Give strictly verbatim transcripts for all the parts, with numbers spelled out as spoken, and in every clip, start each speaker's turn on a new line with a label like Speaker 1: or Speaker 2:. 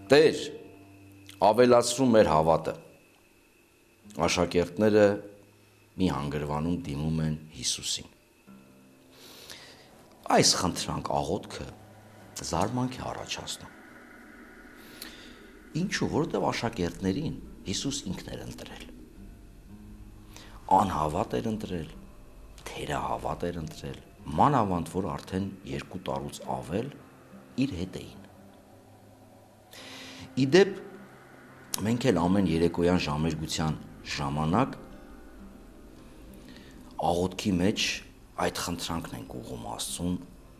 Speaker 1: Տեր, ավելացրու մեր հավատը։ Աշակերտները մի հանգրվանում դիմում են Հիսուսին։ Այս խնդրանք աղոթքը զարմանք է առաջացնում։ Ինչու, որովհետև աշակերտներին Հիսուս ինքն էր ընտրել։ Անհավատ էր ընտրել, թերահավատ էր ընտրել, մանավանդ որ արդեն երկու տարուց ավել իր հետ էին։ Իդեպ մենք էլ ամեն երեկոյան ժամերգության ժամանակ աղոթքի մեջ այդ խնդրանքն ենք ուղղում Աստծուն,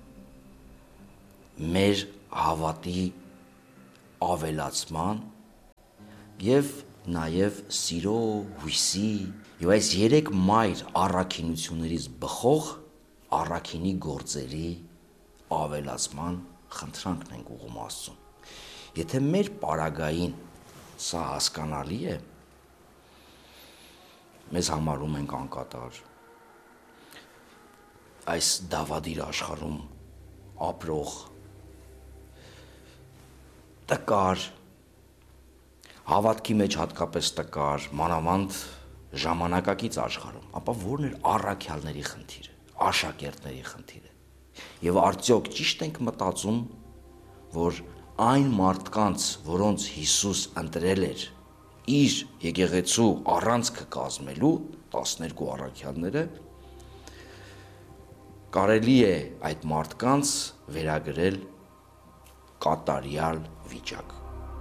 Speaker 1: մեր հավատի ավելացման եւ նաեւ սիրո, հույսի եւ այս երեք մայր առաքինություններից բխող առաքինի գործերի ավելացման խնդրանքն ենք ուղղում Աստծուն։ Եթե մեր պարագային սա հասկանալի է, մեզ համարում ենք անկատար, այս դավադիր աշխարհում ապրող տկար, հավատքի մեջ հատկապես տկար, մանավանդ ժամանակակից աշխարհում, ապա որն էր առաքյալների խնդիրը, աշակերտների խնդիրը։ Եվ արդյոք ճիշտ ենք մտածում, որ այն մարդկանց, որոնց Հիսուս ընտրել էր իր եկեղեցու առանցքը կազմելու, տասներկու առաքյալները, կարելի է այդ մարդկանց վերագրել կատարյալ վիճակ։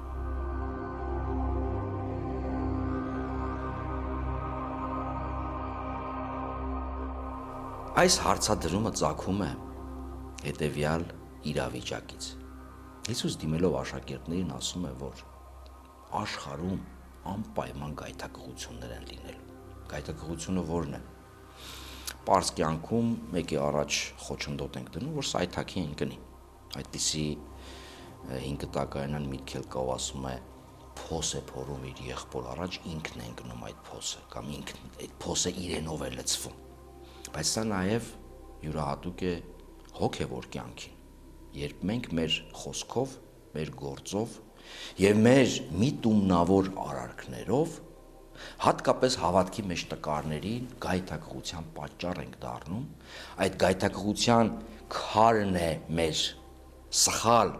Speaker 1: Այս հարցադրումը ծագում է հետևյալ իրավիճակից։ Հիսուս դիմելով աշակերտներին ասում է, որ աշխարհում անպայման գայթակղություններ են լինելու։ Գայթակղությունը ո՞րն է։ Պարզ կյանքում մեկի առաջ խոչընդոտ ենք դնում, որ սայթաքի ընկնի։ Այդպիսի հինկտակայանան միտք էլ կա, ասում է փոս է փորում իր եղբոր առաջ, ինքն է ընկնում այդ փոսը, կամ ինքն այդ փոսը իրենով է լցվում։ Բայց սա նաև յուրահատուկ է հոգևոր կյանքին, երբ մենք մեր խոսքով, մեր գործով եւ մեր միտումնավոր արարքներով հատկապես հավատքի մեջ տկարներին գայթակղության պատճառ ենք դառնում, այդ գայթակղության քարն է մեր սխալ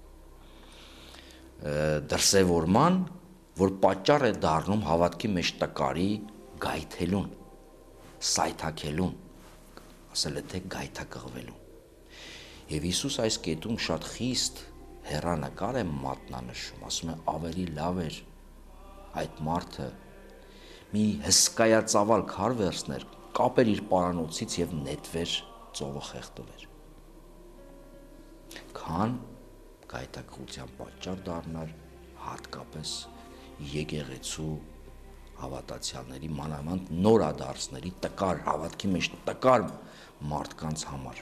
Speaker 1: դրսևորման, որ պատճառ է դառնում հավատքի մեջ տկարի գայթելուն, սայթաքելուն, ասել է թե գայթակղվելուն։ Եվ Հիսուս այս կետում շատ խիստ հեռանկար է մատնանշում, ասում է ավելի լավ էր այդ մարդը մի հսկայածավալ քար վերցներ, կապեր իր պարանոցից եւ նետվեր ծովը խեղդվեր, քան գայթակղության պատճառ դառնար հատկապես եկեղեցու հավատացյալների, մանավանդ նորադարձների, տկար հավատքի մեջ տկար մարդկանց համար։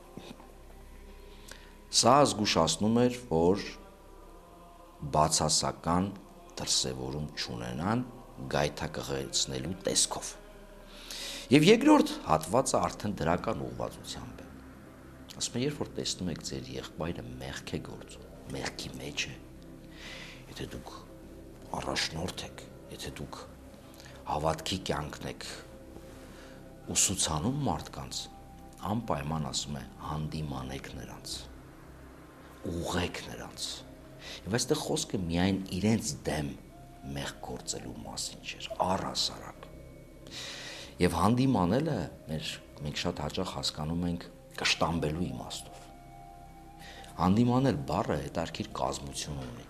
Speaker 1: Սա զգուշացնում էր, որ բացասական դրսևորում չունենան գայթակղեցնելու տեսքով։ Եվ երկրորդ հատվածը արդեն դրական ուղղվածությամբ է։ Ասում է, երբ որ տեսնում եք ձեր եղբայրը մեղք է գործում, մեղքի մեջ է, եթե դուք առաջնորդ եք, եթե դուք հավատքի կյանքն եք ուսուցանում մարդկանց, անպայման ասում է հանդիմանեք նրանց, ուղղեք նրանց։ Եվ այստեղ խոսքը միայն իրենց դեմ մեղք գործելու մասին չէր, առհասարակ։ Եվ հանդիմանելը մեր մենք շատ հաճախ հասկանում ենք կշտամբելու իմաստով։ Հանդիմանել բառը հետարքիր կազմություն ունի։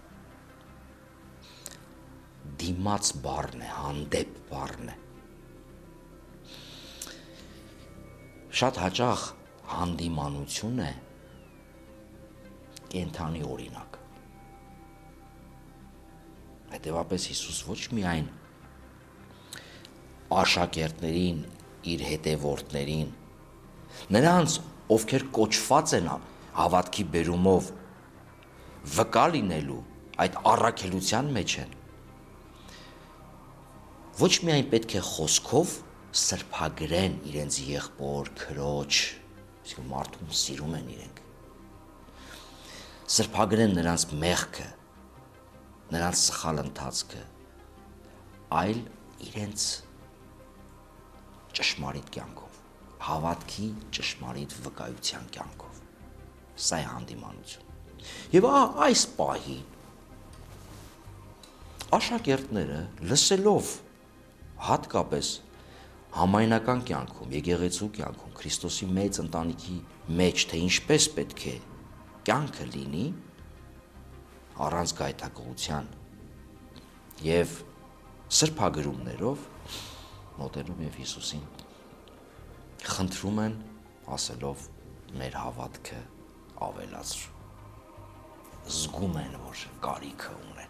Speaker 1: Դիմաց բառն է, հանդեպ բառն է։ Շատ հաճախ հանդիմանություն է կենդանի օրինակ։ Հետևաբար Հիսուս ոչ միայն աշակերտներին, իր հետևորդներին, նրանց, ովքեր կոչված են հավատքի բերումով վկա լինելու այդ առաքելության մեջ են, ոչ միայն պետք է խոսքով սրբագրեն իրենց եղբոր, քրոջ, այսինքն մարդուն սիրում են իրենք, սրբագրեն նրանց մեղքը, նրանց սխալ ընթացքը, այլ իրենց ճշմարիտ կյանքով, հավատքի ճշմարիտ վկայության կյանքով։ Սա է հանդիմանություն։ Եվ այս պահին աշակերտները լսելով հատկապես համայնական կյանքում, եկեղեցու կյանքում, Քրիստոսի մեծ ընտանիքի մեջ, թե ինչպես պետք է կյանքը լինի, առանց գայթակղության եւ սրբագրումներով մոտենում եւ Հիսուսին խնդրում են, ասելով մեր հավատքը ավելացրու։ Զգում են, որ կարիքը ունեն։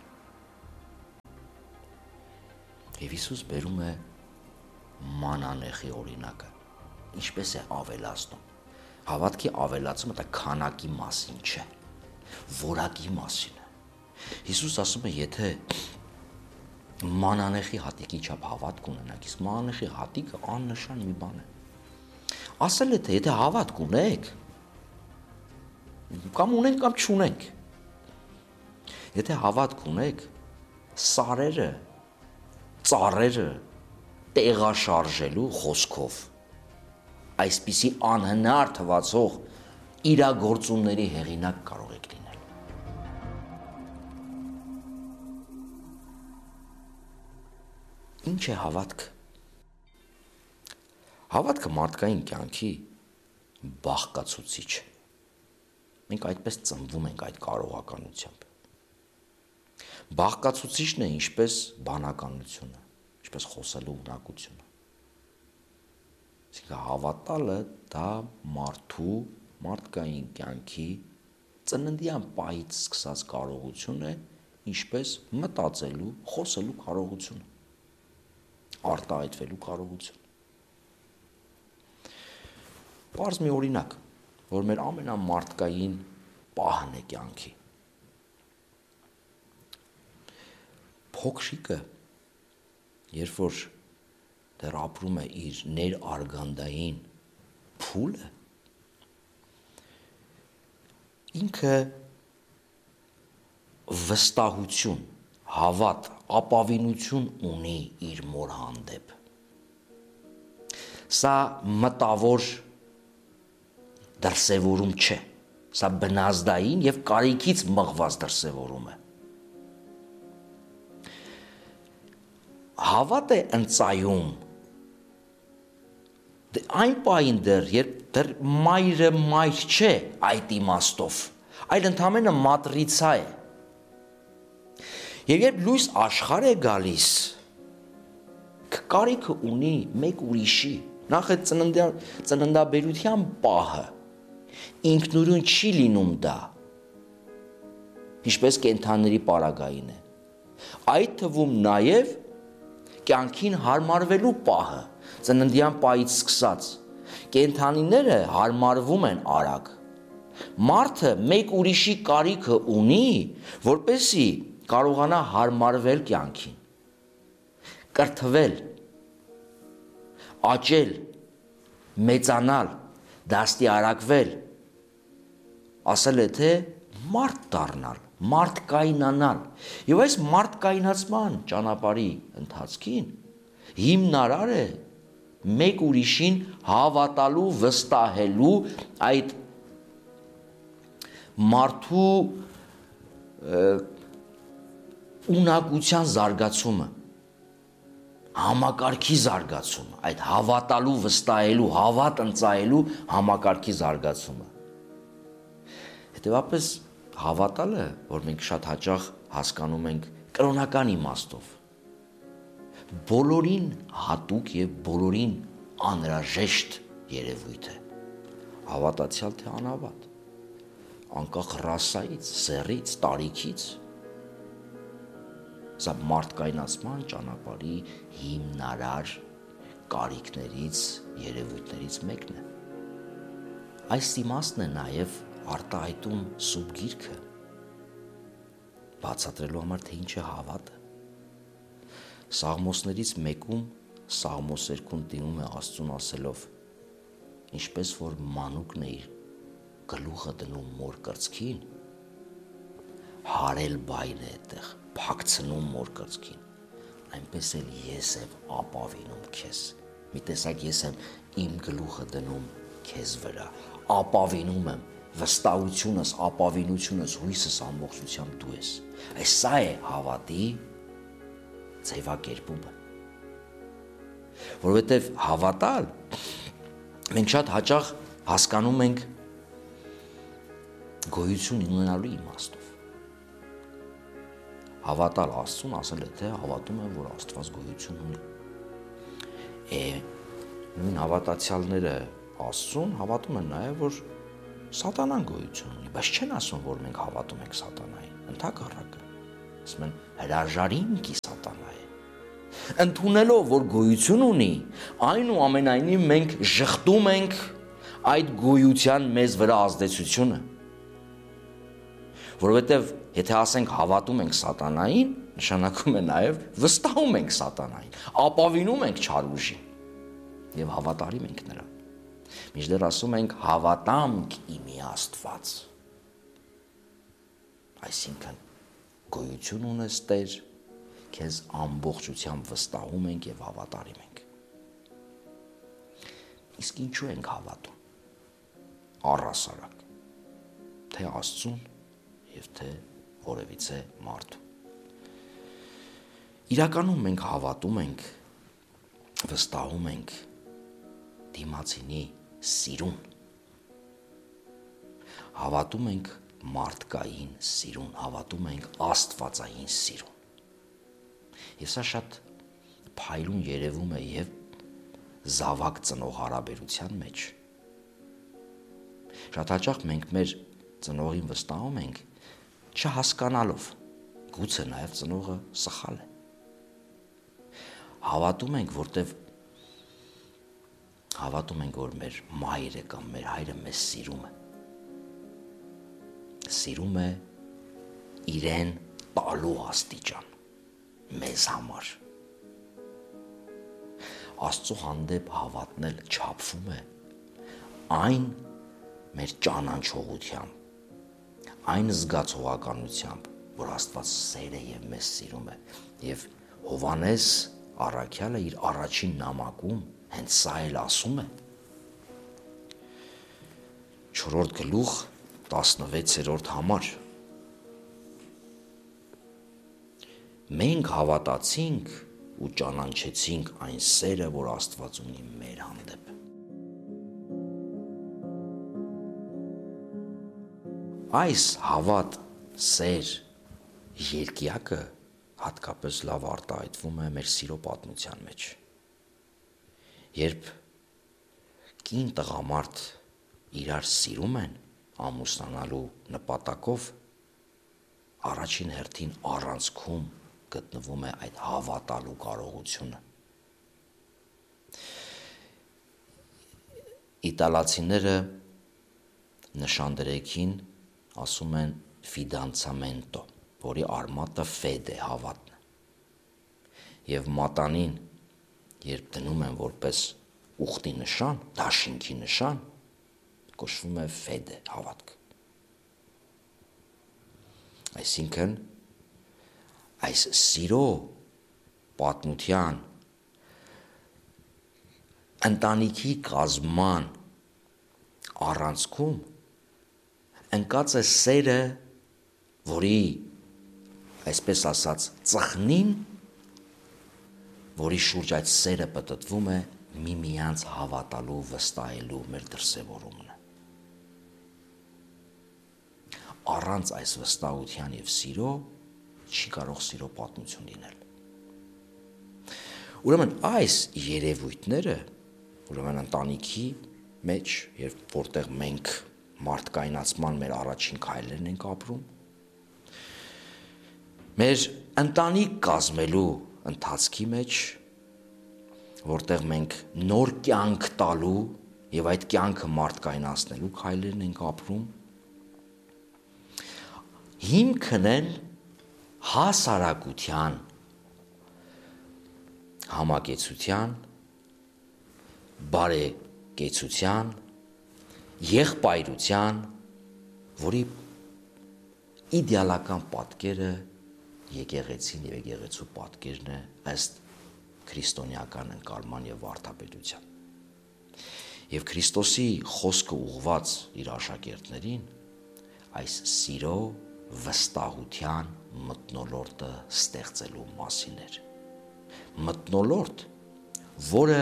Speaker 1: Եվ Հիսուս բերում է մանանեխի օրինակը, ինչպես է ավելացնում։ Հավատքի ավելացումը դա քանակի մասին չէ, որակի մասին է։ Հիսուս ասում է, եթե մանանեխի հատիկի չափ հավատք ունենաք, իսկ մանանեխի հատիկը աննշան մի բան է։ Ասել է, թե եթե հավատք ունեք, կամ ունենք կամ չունենք, եթե հավատք ունեք, սարերը, ծառերը տեղաշարժելու խոսքով, այսպիսի անհնար թվացող իրագործումների հեղինակ կարող եք լինել։ Ինչ է հավատքը։ Հավատքը մարդկային կյանքի բաղկացուցիչ է։ Մենք այդպես ծնվում ենք այդ կարողականությամբ։ Բաղկացուցիչն է ինչպես բանականությունը, ինչպես խոսելու ունակությունը։ Այսինքն հավատալը դա մարդու մարդկային կյանքի ծննդյան պահից սկսած կարողություն է, ինչպես մտածելու, խոսելու կարողությունը, արտահայտվելու կարողություն։ Պարզ մի օրինակ, որ մեր ամենամարդկային պահն է կյանքի։ Փոքրիկը, երբ որ դեռ ապրում է իր ներարգանդային փուլը, ինքը վստահություն, հավատ, ապավինություն ունի իր մոր հանդեպ։ Սա մտավոր դրսևորում չէ, սա բնազդային եւ կարիքից մղված դրսևորում է։ Հավատ է ընծայում այն պահին դեռ, երբ դեռ մայրը մայր չէ այդ իմաստով, այլ ընդամենը մատրիցա է։ Եվ երբ լույս աշխարհ է գալիս, կարիքը ունի մեկ ուրիշի, նախ է ծննդաբերության պահը, ինքնուրույն չի լինում դա, ինչպես կենդանիների պարագային է։ Այդ թվում նաև կյանքին հարմարվելու պահը, ծննդյան պահից սկսած, կենդանիները հարմարվում են արագ։ Մարդը մեկ ուրիշի կարիքը ունի, որպեսզի կարողանա հարմարվել կյանքին, կրթվել, աճել, մեծանալ, դաստիարակվել, ասել է, թե մարդ դառնալ, մարդկայնանալ։ Եվ այս մարդկայնացման ճանապարհի ընթացքին հիմնարար է մեկ ուրիշին հավատալու, վստահելու այդ մարդու ունակության զարգացումը, համակարգի զարգացումը, այդ հավատալու, վստահելու, հավատ ընծայելու համակարգի զարգացումը։ Հետևաբար հավատալը, որ մենք շատ հաճախ հասկանում ենք կրոնական իմաստով, բոլորին հատուկ եւ բոլորին անհրաժեշտ երևույթ է։ Հավատացյալ թե անհավատ, անկախ ռասայից, սեռից, տարիքից, սա մարդկայնացման ճանապարհի հիմնարար կարիքներից, երևույթներից մեկն է։ Այս իմաստն է նաև արտահայտում Սուրբ Գիրքը, բացատրելու համար, թե ինչ է հավատը։ Սաղմոսներից մեկում Սաղմոս երկուն դիմում է Աստծուն ասելով. ինչպես որ մանուկն է իր գլուխը դնում մոր կրծքին, հարել բայն է այդտեղ, փակցնում մոր կրծքին, այնպես էլ ես եմ ապավինում քեզ։ Մի տեսակ ես եմ իմ գլուխը դնում քեզ վրա, ապավինում եմ, վստահությունս, ապավինությունս, հույսս ամբողջությամբ դու ես։ Այս սա է հավատի ձևակերպումը։ Որովհետև հավատալ մենք շատ հաճախ հասկանում ենք գոյություն ունենալու իմաստով։ Հավատալ Աստծուն ասել է, թե հավատում եմ, որ Աստված գոյություն ունի։ Է նույն հավատացյալները Աստծուն հավատում են նաև, որ սատանան գոյություն ունի, բայց չեն ասում, որ մենք հավատում ենք սատանային, ընդհակառակը։ Ասում են հրաժարինքի սատանա է։ Ընդունելով, որ գոյություն ունի, այնուամենայնիվ մենք ժխտում ենք այդ գոյության մեզ վրա ազդեցությունը։ Որովհետև եթե ասենք հավատում ենք սատանային, նշանակում է նաև վստահում ենք սատանային, ապավինում ենք չար ուժին եւ հավատարիմ ենք նրան։ Մինչդեռ ասում ենք հավատամք իմի Աստված։ Այսինքն գոյություն ունես Տեր, քեզ ամբողջությամբ վստահում ենք եւ հավատարիմ ենք։ Իսկ ինչու ենք հավատում։ Առհասարակ, թե Աստծուն եւ թե որևիցե մարդու։ Իրականում մենք հավատում ենք, վստահում ենք դիմացինի սիրուն։ Հավատում ենք մարդկային սիրուն, հավատում ենք աստվածային սիրուն։ Եվ սա շատ փայլուն երևում է եւ զավակ ծնող հարաբերության մեջ։ Շատ հաճախ մենք մեր ծնողին վստահում ենք, չհասկանալով, գուցե նաև ծնողը սխալ է։ Հավատում ենք, որտև հավատում ենք, որ մեր մայրը կամ մեր հայրը մեզ սիրում է։ Սիրում է իրեն տալու աստիճան մեզ համար։ Աստծո հանդեպ հավատնել չափվում է այն մեր ճանաչողությամբ, այն զգացողականությամբ, որ Աստված սեր է եւ մեզ սիրում է։ Եվ Հովհաննես առաքյալը իր առաջին նամակում հենց սա էլ ասում է։ չորրորդ գլուխ տասնվեցերորդ համար։ Մենք հավատացինք ու ճանաչեցինք այն սերը, որ Աստված ունի մեր հանդեպ։ Այս հավատ, սեր, երկիակը հատկապես լավ արտահայտվում է մեր սիրո պատմության մեջ։ Երբ կին տղամարդ իրար սիրում են ամուսնանալու նպատակով, առաջին հերթին առանցքում գտնվում է այդ հավատալու կարողությունը։ Իտալացիները նշանդրեքին ասում են ֆիդանցամենտո, որի արմատը ֆեդ է, հավատն է։ Եվ մատանին, երբ դնում են որպես ուխտի նշան, դաշինքի նշան, կոչվում է ֆեդե, հավատք։ Այսինքն, այս սիրո պատմության ընտանիքի կազման առանցքում ընկած է սերը, որի, այսպես ասած, ծխնին, որի շուրջ այդ սերը պտտվում է միմյանց հավատալու, վստահելու մեր դրսևորումն է։ Առանց այս վստահության եւ սիրո չի կարող սիրո պատմություն լինել։ Ուրեմն այս երևույթները, ուրեմն ընտանիքի մեջ, երբ որտեղ մենք մարդկայնացման մեր առաջին քայլերն ենք ապրում, մեր ընտանիք կազմելու ընթացքի մեջ, որտեղ մենք նոր կյանք տալու եւ այդ կյանքը մարդկայնացնելու քայլերն ենք ապրում, հիմքն են հասարակության, համակեցության, բարեկեցության, եղբայրության, որի իդեալական պատկերը եկեղեցին եւ եկեղեցու պատկերն է ըստ քրիստոնեական ընկալման եւ վարդապետության։ Եվ Քրիստոսի խոսքը ուղված իր աշակերտներին այս սիրո վստահության մթնոլորտը ստեղծելու մասին էր։ Մթնոլորտ, որը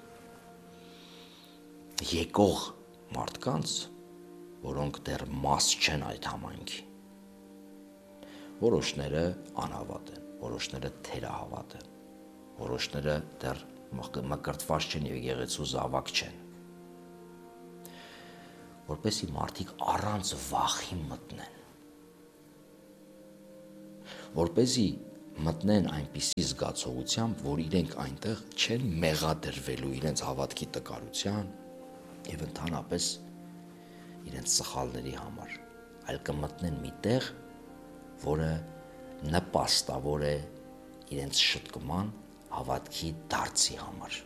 Speaker 1: եկող մարդկանց, որոնք դեռ մաս չեն այդ համայնքի, որոշները անհավատ են, որոշները թերահավատ են, որոշները դեռ մկրտված չեն եւ եկեղեցու զավակ չեն, որպեսզի մարդիկ առանց վախի մտնեն, որպեսզի մտնեն այնպիսի զգացողությամբ, որ իրենք այնտեղ չեն մեղադրվելու իրենց հավատքի տկարության եւ ընդհանրապես իրենց սխալների համար, այլ կմտնեն մի տեղ, որը նպաստավոր է իրենց շտկման հավատքի դարձի համար։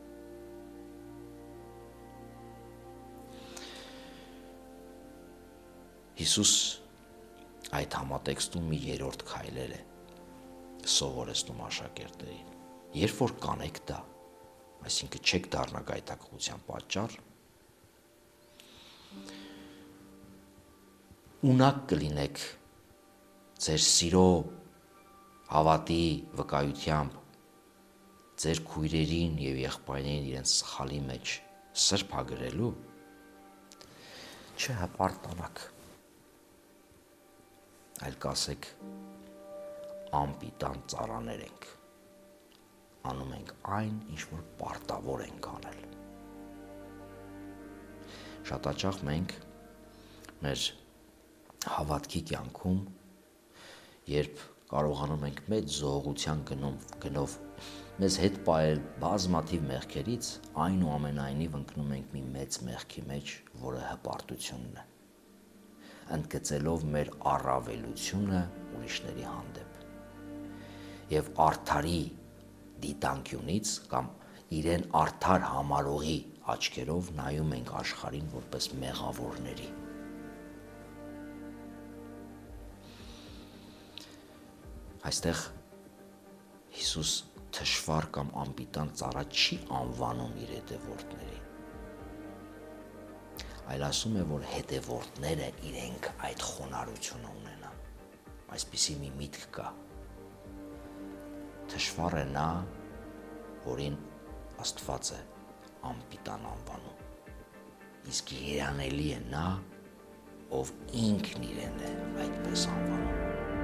Speaker 1: Հիսուս այդ համատեքստում մի երրորդ քայլեր է սովորեցնում աշակերտներին։ Երբ որ կանեք դա, այսինքն չեք դառնա գայթակղության պատճառ, ունակ կլինեք ձեր սիրո հավատի վկայությամբ ձեր քույրերին եւ եղբայրներին իրենց սխալի մեջ սրբագրելու, չհպարտանաք, այլ կասեք անպիտան ծառաներ ենք, անում ենք այն, ինչ որ պարտավոր ենք անել։ Շատ հաճախ մենք մեր հավատքի կյանքում, երբ կարողանում ենք մեծ զողողության գնով, գնով մեզ հետ պահել բազմաթիվ մեղքերից, այնուամենայնիվ ընկնում ենք մի մեծ մեղքի մեջ, որը հպարտությունն է, ընդգծելով մեր առավելությունը ուրիշների հանդեպ եւ արդարի դիտանկյունից կամ իրեն արդար համարողի աչքերով նայում ենք աշխարհին որպես մեղավորների։ Այստեղ Հիսուս թշվառ կամ անպիտան ծառա չի անվանում իր հետևորդներին, այլ ասում է, որ հետևորդները իրենք այդ խոնարհությունը ունենան։ Այսպիսի մի միտք կա։ Թշվառ է նա, որին Աստված է անպիտան անվանում, իսկ երանելի է նա, ով ինքն իրեն է այդպես անվանում։